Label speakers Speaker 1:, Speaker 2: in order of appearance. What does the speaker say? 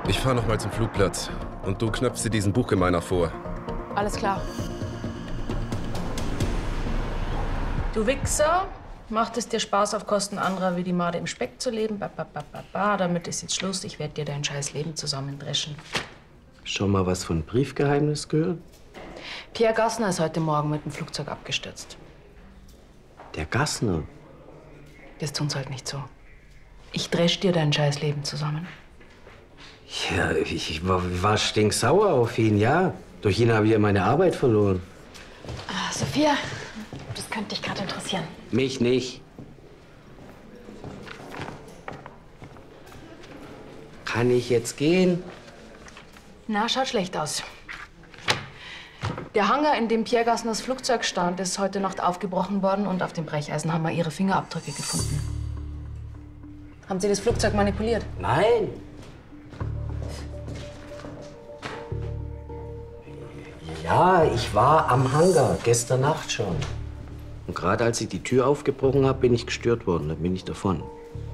Speaker 1: Ich fahre noch mal zum Flugplatz. Und du knöpfst dir diesen Buchgemeiner vor.
Speaker 2: Alles klar.
Speaker 3: Du Wichser, macht es dir Spaß, auf Kosten anderer wie die Made im Speck zu leben? Damit ist jetzt Schluss. Ich werde dir dein scheiß Leben zusammendreschen.
Speaker 4: Schon mal was von Briefgeheimnis gehört?
Speaker 3: Pierre Gassner ist heute Morgen mit dem Flugzeug abgestürzt.
Speaker 4: Der Gassner?
Speaker 3: Das tun's halt nicht so. Ich dresch dir dein scheiß Leben zusammen.
Speaker 4: Ja, ich war stinksauer auf ihn, ja. Durch ihn habe ich ja meine Arbeit verloren.
Speaker 2: Sophia, das könnte dich gerade interessieren.
Speaker 4: Mich nicht. Kann ich jetzt gehen?
Speaker 3: Na, schaut schlecht aus. Der Hangar, in dem Pierre Gassners Flugzeug stand, ist heute Nacht aufgebrochen worden und auf dem Brecheisen haben wir Ihre Fingerabdrücke gefunden. Haben Sie das Flugzeug manipuliert?
Speaker 4: Nein. Ja, ich war am Hangar, gestern Nacht schon. Und gerade als ich die Tür aufgebrochen habe, bin ich gestört worden. Dann bin ich davon.